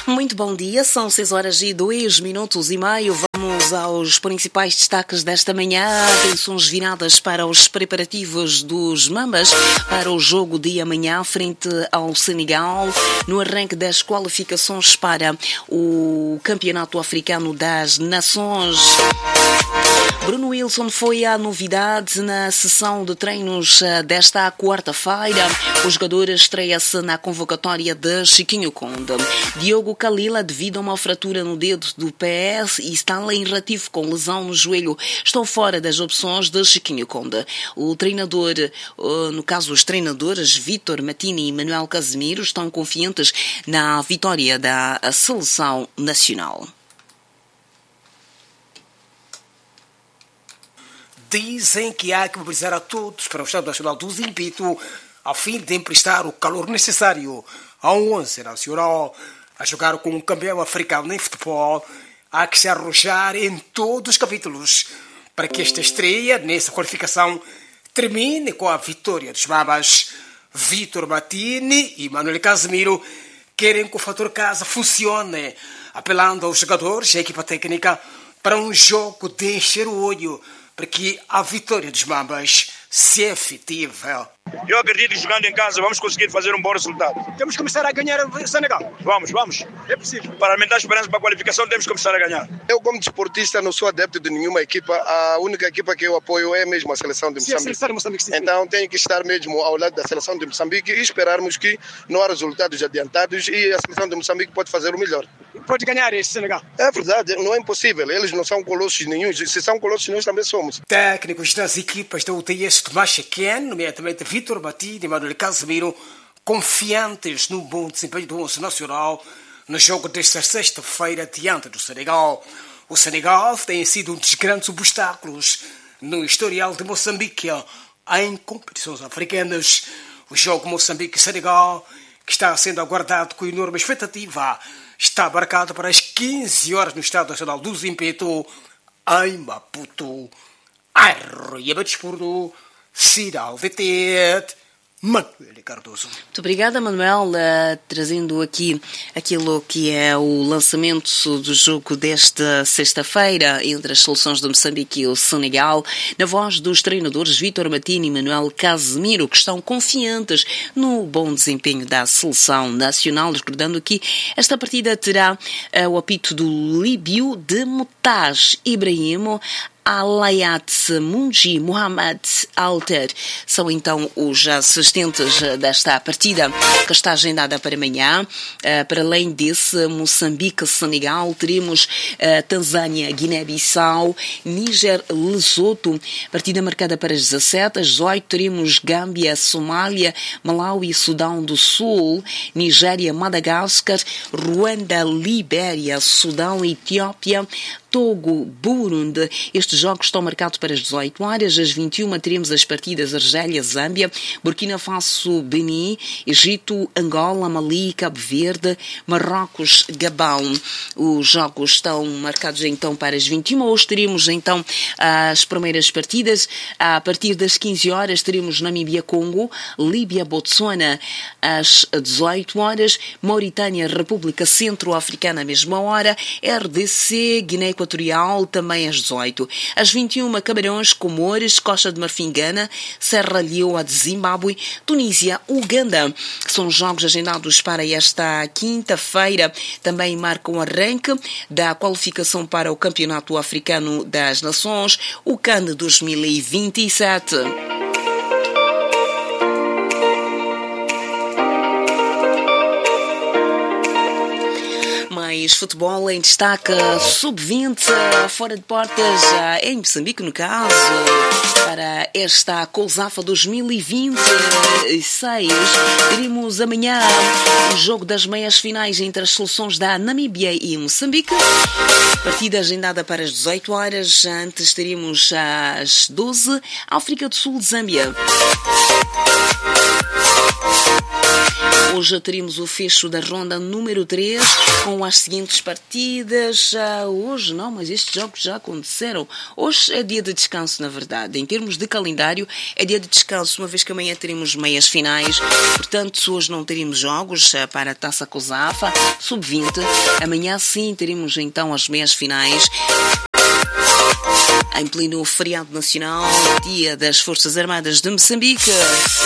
Muito bom dia, são 6h02 Vamos aos principais destaques desta manhã. Atenções viradas para os preparativos dos Mambas para o jogo de amanhã frente ao Senegal, no arranque das qualificações para o Campeonato Africano das Nações. Bruno Wilson foi a novidade na sessão de treinos desta quarta-feira. O jogador estreia-se na convocatória de Chiquinho Conde. Diogo Kalila, devido a uma fratura no dedo do pé, e Stanley Rativo com lesão no joelho, estão fora das opções de Chiquinho Conde. O treinador, no caso os treinadores Vítor Matini e Manuel Casemiro, estão confiantes na vitória da seleção nacional. Dizem que há que mobilizar a todos para o Estado Nacional do Zimbito a fim de emprestar o calor necessário ao 11 nacional a jogar com um campeão africano em futebol. Há que se arrojar em todos os capítulos para que esta estreia nessa qualificação termine com a vitória dos Mambas. Vítor Matini e Manuel Casemiro querem que o fator casa funcione, apelando aos jogadores e à equipa técnica para um jogo de encher o olho, para que a vitória dos Mambas se efetiva. Eu acredito que jogando em casa vamos conseguir fazer um bom resultado. Temos que começar a ganhar o Senegal. Vamos. É possível. Para aumentar a esperança para a qualificação temos que começar a ganhar. Eu, como desportista, não sou adepto de nenhuma equipa. A única equipa que eu apoio é mesmo a seleção de Moçambique. Sim, a seleção de Moçambique, sim. Então tenho que estar mesmo ao lado da seleção de Moçambique e esperarmos que não há resultados adiantados e a seleção de Moçambique pode fazer o melhor. Pode ganhar este Senegal. É verdade, não é impossível. Eles não são colossos nenhum. Se são colossos, nós também somos. Técnicos das equipas da UTS Tomás Chequen, nomeadamente Vítor Matini e Manuel Casemiro, confiantes no bom desempenho do 11 nacional no jogo desta sexta-feira diante do Senegal. O Senegal tem sido um dos grandes obstáculos no historial de Moçambique em competições africanas. O jogo Moçambique-Senegal, que está sendo aguardado com enorme expectativa, está marcado para as 15 horas no Estado Nacional do Zimpeto, em Maputo. Arriba Desporto, Cidade VT, Manuel Cardoso. Muito obrigada, Manuel, trazendo aqui aquilo que é o lançamento do jogo desta sexta-feira entre as seleções de Moçambique e o Senegal, na voz dos treinadores Vítor Matini e Manuel Casemiro, que estão confiantes no bom desempenho da seleção nacional. Recordando que esta partida terá o apito do líbio de Mutaz Ibrahimo, Alayat Munji Mohamed Alter são então os assistentes desta partida, que está agendada para amanhã. Para além desse, Moçambique-Senegal, teremos Tanzânia, Guiné-Bissau, Níger, Lesoto, partida marcada para as 17, às 18 teremos Gâmbia, Somália, Malawi, Sudão do Sul, Nigéria, Madagascar, Ruanda, Libéria, Sudão, Etiópia, Togo, Burundi. Estes jogos estão marcados para as 18 horas. Às 21 teremos as partidas Argélia, Zâmbia, Burkina Faso, Benin, Egito, Angola, Mali, Cabo Verde, Marrocos, Gabão. Os jogos estão marcados então para as 21. Hoje teremos então as primeiras partidas. A partir das 15 horas teremos Namíbia, Congo, Líbia, Botsuana às 18 horas, Mauritânia, República Centro-Africana à mesma hora, RDC, Guiné Equatorial também às 18. Às 21, Camarões, Comores, Costa de Marfim, Gana, Serra Leoa de Zimbábue, Tunísia, Uganda. São jogos agendados para esta quinta-feira. Também marcam o arranque da qualificação para o Campeonato Africano das Nações, o CAN 2027. Mais futebol em destaque, sub-20, fora de portas, em Moçambique, no caso, para esta COSAFA 2026. Teremos amanhã o jogo das meias finais entre as seleções da Namíbia e Moçambique. Partida agendada para as 18 horas. Antes teríamos às 12, África do Sul, Zâmbia. Hoje teremos o fecho da ronda número 3 com as seguintes partidas. Hoje não, mas estes jogos já aconteceram. Hoje é dia de descanso, na verdade. Em termos de calendário, é dia de descanso, uma vez que amanhã teremos meias finais. Portanto, hoje não teremos jogos para a Taça COSAFA Sub-20. Amanhã sim teremos então as meias finais. Em pleno feriado nacional, dia das Forças Armadas de Moçambique.